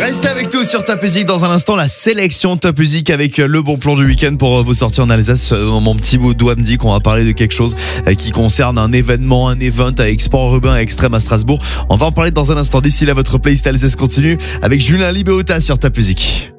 Restez avec nous sur Top Music. Dans un instant, la sélection Top Music avec le bon plan du week-end pour vos sorties en Alsace. Mon petit doigt me dit qu'on va parler de quelque chose qui concerne un événement, un event avec Sport Urbain et Extrême à Strasbourg. On va en parler dans un instant. D'ici là, votre playlist Alsace continue avec Julien Libéota sur Top Music.